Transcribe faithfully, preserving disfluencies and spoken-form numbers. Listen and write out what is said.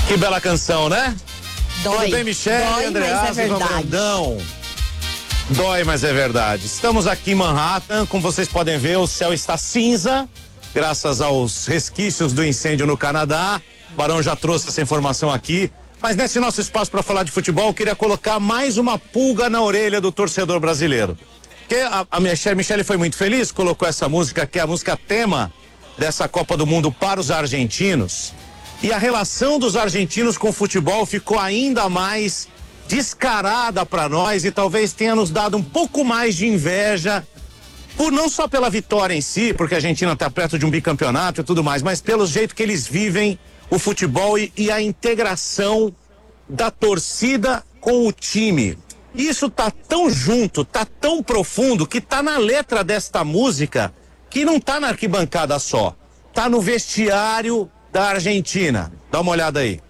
Que bela canção, né? Dói. Tudo bem, Michele, Dói, Andreasa, mas é verdade. Brandão. Dói, mas é verdade. Estamos aqui em Manhattan, como vocês podem ver, o céu está cinza, graças aos resquícios do incêndio no Canadá. O Barão já trouxe essa informação aqui. Mas nesse nosso espaço para falar de futebol, eu queria colocar mais uma pulga na orelha do torcedor brasileiro. Porque a, a Michele, Michele foi muito feliz, colocou essa música, que é a música tema dessa Copa do Mundo para os argentinos. E a relação dos argentinos com o futebol ficou ainda mais descarada para nós e talvez tenha nos dado um pouco mais de inveja, por não só pela vitória em si, porque a Argentina está perto de um bicampeonato e tudo mais, mas pelo jeito que eles vivem o futebol e, e a integração da torcida com o time. Isso tá tão junto, tá tão profundo, que tá na letra desta música, que não tá na arquibancada só, tá no vestiário da Argentina. Dá uma olhada aí.